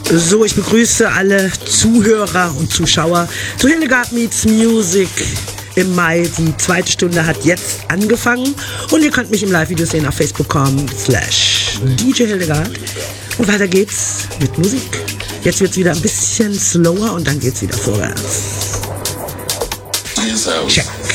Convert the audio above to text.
So, ich begrüße alle Zuhörer und Zuschauer zu Hildegard Meets Music im Mai. Die zweite Stunde hat jetzt angefangen und ihr könnt mich im Live-Video sehen auf facebook.com/DJ Hildegard. Und weiter geht's mit Musik. Jetzt wird's wieder ein bisschen slower und dann geht's wieder vorwärts. Check.